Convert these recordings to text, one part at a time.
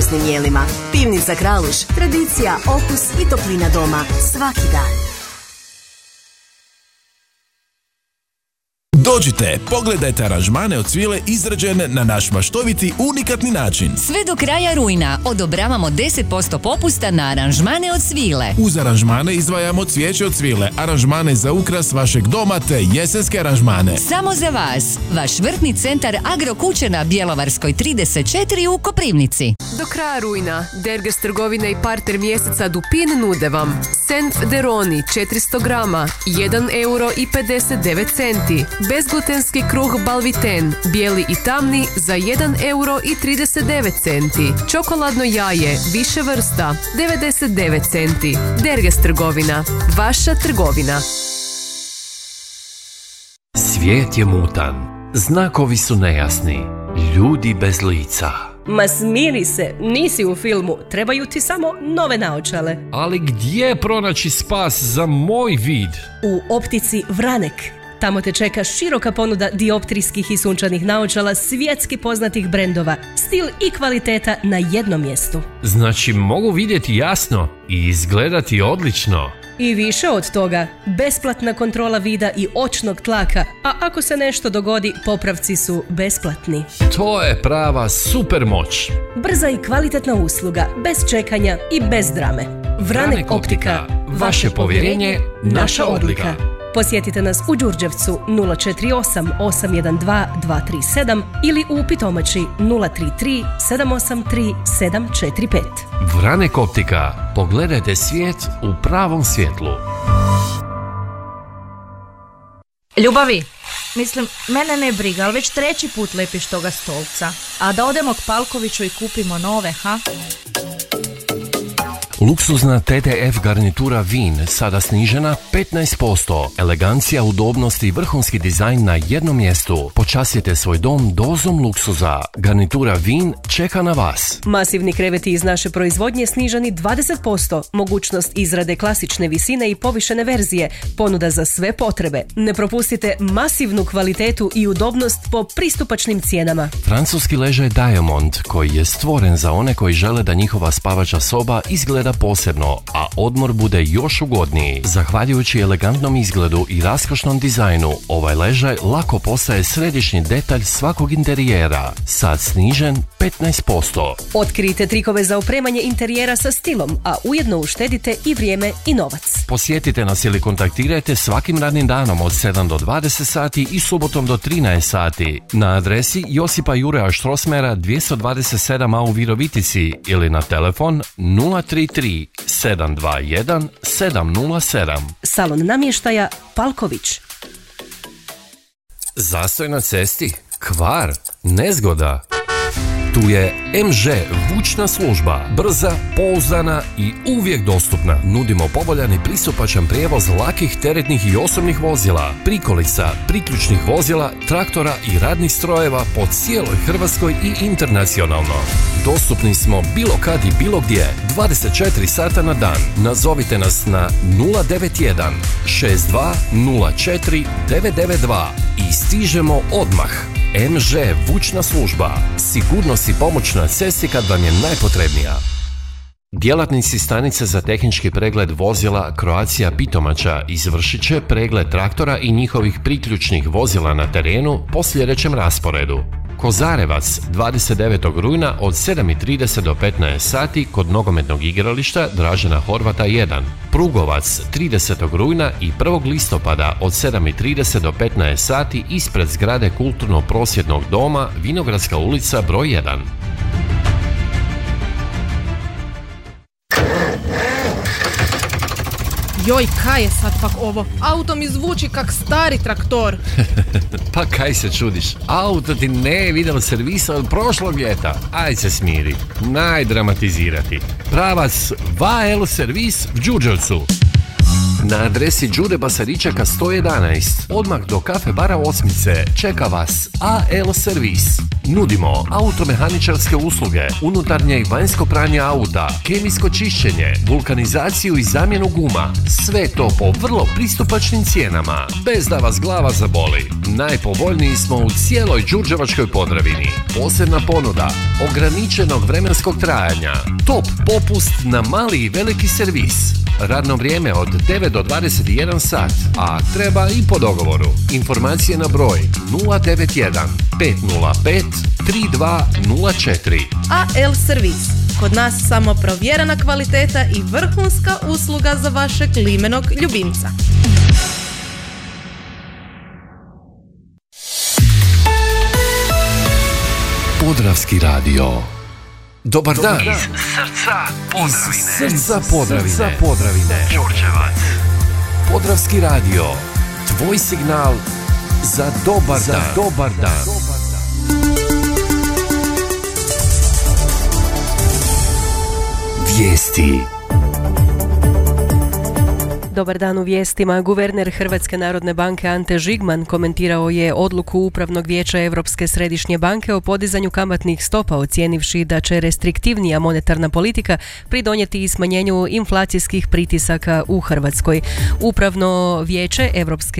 ukusnim jelima. Pivnica Kraluš, tradicija, okus i toplina doma. Svaki dan. Dođite, pogledajte aranžmane od svile izrađene na naš maštoviti unikatni način. Sve do kraja rujna odobravamo 10% popusta na aranžmane od svile. Uz aranžmane izdvajamo cvijeće od svile, aranžmane za ukras vašeg doma te jesenske aranžmane. Samo za vas, vaš vrtni centar Agrokuće na Bjelovarskoj 34 u Koprivnici. Do kraja rujna Derges trgovine i parter mjeseca Dupin nude vam Senf Deroni 400 grama, 1,59 €. Bezglutenski kruh Balviten, bijeli i tamni za 1,39 €. Čokoladno jaje, više vrsta, 99 centi. Derges trgovina, vaša trgovina. Svijet je mutan, znakovi su nejasni, ljudi bez lica. Ma smiri se, nisi u filmu, trebaju ti samo nove naočale. Ali gdje pronaći spas za moj vid? U optici Vranek. Tamo te čeka široka ponuda dioptrijskih i sunčanih naočala svjetski poznatih brendova. Stil i kvaliteta na jednom mjestu. Znači mogu vidjeti jasno i izgledati odlično. I više od toga, besplatna kontrola vida i očnog tlaka, a ako se nešto dogodi, popravci su besplatni. To je prava super moć. Brza i kvalitetna usluga, bez čekanja i bez drame. Vranek optika, vaše povjerenje, naša odlika. Posjetite nas u Đurđevcu 048 812 237 ili u Pitomači 033 783 745. Vranek optika. Pogledajte svijet u pravom svjetlu. Ljubavi, mislim, mene ne briga, ali već 3. put lepiš toga stolca. A da odemo k Palkoviću i kupimo nove, ha? Luksuzna TDF garnitura Wien sada snižena 15%. Elegancija, udobnost i vrhunski dizajn na jednom mjestu. Počastite svoj dom dozom luksuza. Garnitura Wien čeka na vas. Masivni kreveti iz naše proizvodnje sniženi 20%. Mogućnost izrade klasične visine i povišene verzije. Ponuda za sve potrebe. Ne propustite masivnu kvalitetu i udobnost po pristupačnim cijenama. Francuski ležaj Diamond, koji je stvoren za one koji žele da njihova spavača soba izgleda posebno, a odmor bude još ugodniji. Zahvaljujući elegantnom izgledu i raskošnom dizajnu, ovaj ležaj lako postaje središnji detalj svakog interijera. Sad snižen 15%. Otkrijte trikove za opremanje interijera sa stilom, a ujedno uštedite i vrijeme i novac. Posjetite nas ili kontaktirajte svakim radnim danom od 7 do 20 sati i subotom do 13 sati na adresi Josipa Juraja Štrosmera 227a u Virovitici ili na telefon 033 721 707. Salon namještaja Palković. Zastoj na cesti, kvar, nezgoda. Tu je MŽ vučna služba, brza, pouzdana i uvijek dostupna. Nudimo povoljan i pristupačan prijevoz lakih, teretnih i osobnih vozila, prikolica, priključnih vozila, traktora i radnih strojeva po cijeloj Hrvatskoj i internacionalno. Dostupni smo bilo kad i bilo gdje, 24 sata na dan. Nazovite nas na 091 62 04 992 i stižemo odmah. MŽ vučna služba. Sigurnost i pomoć na cesti kad vam je najpotrebnija. Djelatnici stanice za tehnički pregled vozila Croatia Pitomača izvršit će pregled traktora i njihovih priključnih vozila na terenu po sljedećem rasporedu. Kozarevac 29. rujna od 7:30 do 15 sati kod nogometnog igrališta Dražena Horvata 1. Prugovac 30. rujna i 1. listopada od 7:30 do 15 sati ispred zgrade Kulturno-prosvjetnog doma Vinogradska ulica broj 1. Joj, kaj je sad pak ovo? Auto mi zvuči kak stari traktor. Pa kaj se čudiš? Auto ti ne vidjelo servisa od prošlog ljeta. Aj se smiri. Najdramatizirati. Pravac VAL servis v Đurđevcu. Na adresi Đure Basaričeka 111, odmah do kafe bara Osmice, čeka vas AL servis. Nudimo automehaničarske usluge, unutarnje i vanjsko pranje auta, kemijsko čišćenje, vulkanizaciju i zamjenu guma. Sve to po vrlo pristupačnim cijenama, bez da vas glava zaboli. Najpovoljniji smo u cijeloj Đurđevačkoj Podravini. Posebna ponuda, ograničenog vremenskog trajanja, top popust na mali i veliki servis. Radno vrijeme od 9 do 21 sat, a treba i po dogovoru. Informacije na broj 091 505 3204. AL Servis. Kod nas samo provjerena kvaliteta i vrhunska usluga za vašeg limenog ljubimca. Podravski radio. Dobar dan. Iz srca Podravine. Đurđevac. Podravski radio. Tvoj signal za dobar dan. Vijesti. Dobar dan u vijestima. Guverner Hrvatske narodne banke Ante Žigman komentirao je odluku Upravnog vijeća Europske središnje banke o podizanju kamatnih stopa, ocijenivši da će restriktivnija monetarna politika pridonijeti i smanjenju inflacijskih pritisaka u Hrvatskoj. Upravno vijeće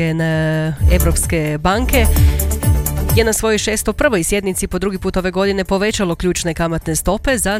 Europske banke je na svojoj 601. sjednici po drugi put ove godine povećalo ključne kamatne stope za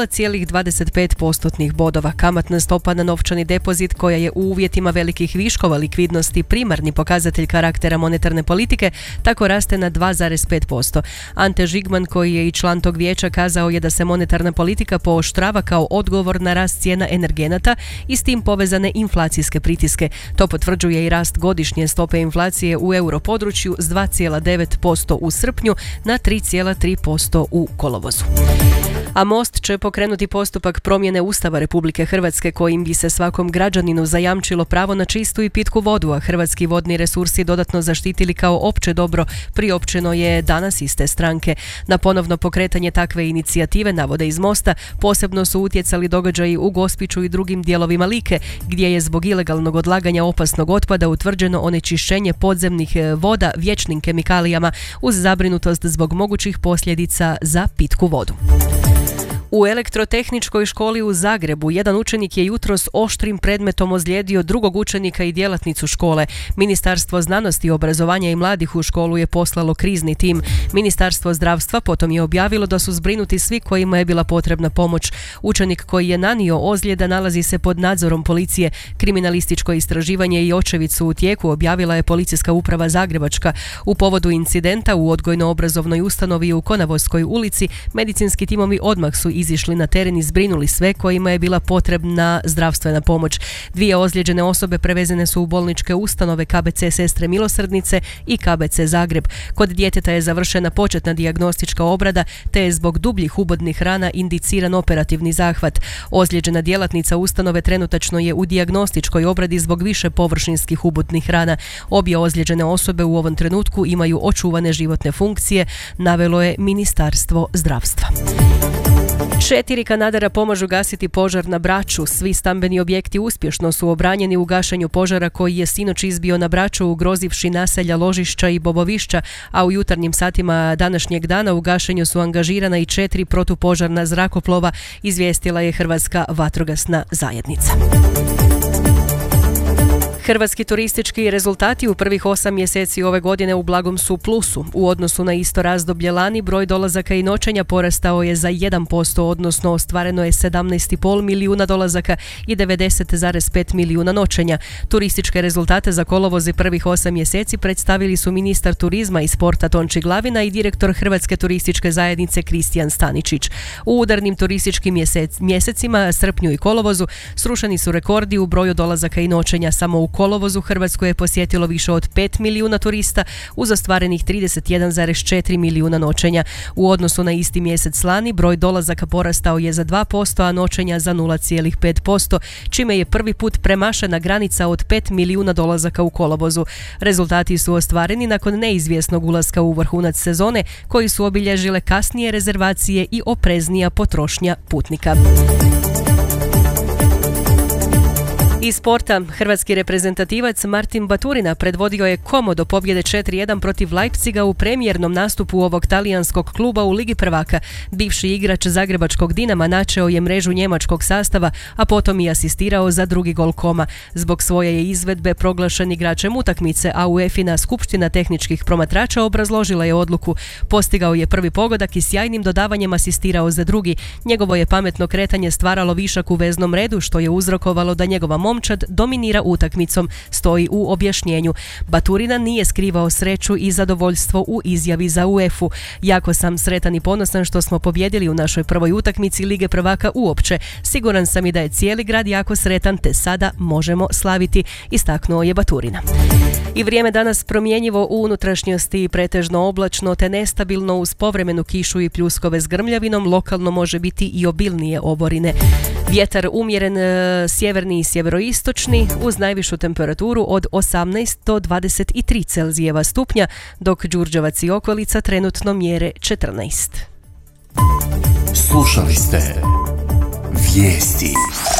0,25% bodova. Kamatna stopa na novčani depozit, koja je u uvjetima velikih viškova likvidnosti primarni pokazatelj karaktera monetarne politike, tako raste na 2,5%. Ante Žigman, koji je i član tog vijeća, kazao je da se monetarna politika pooštrava kao odgovor na rast cijena energenata i s tim povezane inflacijske pritiske. To potvrđuje i rast godišnje stope inflacije u europodručju s 2,9% u srpnju na 3,3% u kolovozu. A Most će pokrenuti postupak promjene Ustava Republike Hrvatske kojim bi se svakom građaninu zajamčilo pravo na čistu i pitku vodu, a hrvatski vodni resursi dodatno zaštitili kao opće dobro, priopćeno je danas iz te stranke. Na ponovno pokretanje takve inicijative, navode iz Mosta, posebno su utjecali događaji u Gospiću i drugim dijelovima Like, gdje je zbog ilegalnog odlaganja opasnog otpada utvrđeno onečišćenje podzemnih voda vječnim kemikalijama uz zabrinutost zbog mogućih posljedica za pitku vodu. U Elektrotehničkoj školi u Zagrebu jedan učenik je jutros oštrim predmetom ozlijedio drugog učenika i djelatnicu škole. Ministarstvo znanosti, obrazovanja i mladih u školu je poslalo krizni tim. Ministarstvo zdravstva potom je objavilo da su zbrinuti svi kojima je bila potrebna pomoć. Učenik koji je nanio ozljeda nalazi se pod nadzorom policije. Kriminalističko istraživanje i očevid su u tijeku, objavila je Policijska uprava Zagrebačka. U povodu incidenta u odgojno-obrazovnoj ustanovi u Konavoskoj ulici medicinski timovi odmah su izišli na teren i zbrinuli sve kojima je bila potrebna zdravstvena pomoć. 2 ozlijeđene osobe prevezene su u bolničke ustanove KBC Sestre Milosrdnice i KBC Zagreb. Kod djeteta je završena početna dijagnostička obrada, te je zbog dubljih ubodnih rana indiciran operativni zahvat. Ozlijeđena djelatnica ustanove trenutačno je u dijagnostičkoj obradi zbog više površinskih ubodnih rana. Obje ozlijeđene osobe u ovom trenutku imaju očuvane životne funkcije, navelo je Ministarstvo zdravstva. 4 kanadera pomažu gasiti požar na Braču. Svi stambeni objekti uspješno su obranjeni u gašenju požara koji je sinoć izbio na Braču, ugrozivši naselja Ložišća i Bobovišća, a u jutarnjim satima današnjeg dana u gašenju su angažirana i 4 protupožarna zrakoplova, izvijestila je Hrvatska vatrogasna zajednica. Hrvatski turistički rezultati u prvih 8 mjeseci ove godine u blagom su plusu. U odnosu na isto razdoblje lani broj dolazaka i noćenja porastao je za 1%, odnosno ostvareno je 17,5 milijuna dolazaka i 90,5 milijuna noćenja. Turističke rezultate za kolovoz i prvih 8 mjeseci predstavili su ministar turizma i sporta Tonči Glavina i direktor Hrvatske turističke zajednice Kristijan Staničić. U udarnim turističkim mjesecima, srpnju i kolovozu, srušeni su rekordi u broju dolazaka i noćenja. Samo u kolovozu Hrvatsku je posjetilo više od 5 milijuna turista uz ostvarenih 31,4 milijuna noćenja. U odnosu na isti mjesec lani broj dolazaka porastao je za 2%, a noćenja za 0,5%, čime je prvi put premašena granica od 5 milijuna dolazaka u kolovozu. Rezultati su ostvareni nakon neizvjesnog ulaska u vrhunac sezone, koji su obilježile kasnije rezervacije i opreznija potrošnja putnika. Iz sporta, hrvatski reprezentativac Martin Baturina predvodio je Como do pobjede 4-1 protiv Leipziga u premijernom nastupu ovog talijanskog kluba u Ligi prvaka. Bivši igrač zagrebačkog Dinama načeo je mrežu njemačkog sastava, a potom i asistirao za drugi gol Koma. Zbog svoje je izvedbe proglašen igračem utakmice, a UEFA-ina skupština tehničkih promatrača obrazložila je odluku. Postigao je prvi pogodak i sjajnim dodavanjem asistirao za drugi. Njegovo je pametno kretanje stvaralo višak u veznom redu, što je uzrokovalo da njegova momčad dominira utakmicom, stoji u objašnjenju. Baturina nije skrivao sreću i zadovoljstvo u izjavi za UEFA-u. Jako sam sretan i ponosan što smo pobjedili u našoj prvoj utakmici Lige prvaka uopće. Siguran sam i da je cijeli grad jako sretan, te sada možemo slaviti, istaknuo je Baturina. I vrijeme danas promjenjivo u unutrašnjosti, pretežno oblačno te nestabilno uz povremenu kišu i pljuskove s grmljavinom, lokalno može biti i obilnije oborine. Vjetar umjeren sjeverni i sjeveroistočni uz najvišu temperaturu od 18 do 23 Celzijeva stupnja, dok Đurđevac i okolica trenutno mjere 14. Slušali ste Vijesti.